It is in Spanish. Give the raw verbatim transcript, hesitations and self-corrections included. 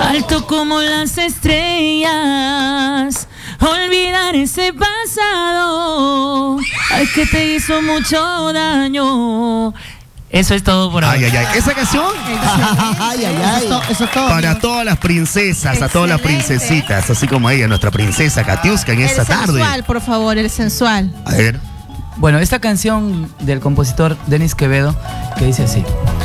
alto como las estrellas, olvidar ese pasado, al que te hizo mucho daño. Eso es todo por ahora. Ay, ay, ay. ¿Esa canción? Ay, ay, ay. Eso es, to eso es todo. Para amigo. todas las princesas, Excelente. a todas las princesitas, así como ella, nuestra princesa Katiuska en esta tarde. El sensual, por favor, el sensual. A ver. Bueno, esta canción del compositor Denis Quevedo, que dice así.